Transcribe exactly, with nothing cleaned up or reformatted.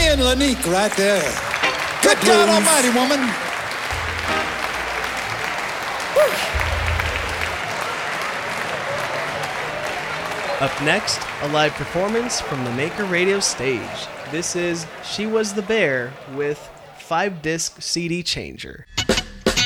and Lanique right there. Good God Almighty, woman. Up next, a live performance from the Maker Radio stage. This is She Was the Bear with five disc C D Changer.